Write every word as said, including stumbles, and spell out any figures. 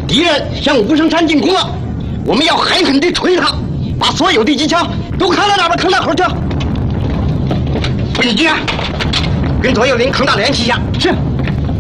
敌人向武生山进攻了，我们要狠狠地锤他，把所有的机枪都扛到那边坑大口去。李局，跟左右邻扛大连旗下。是。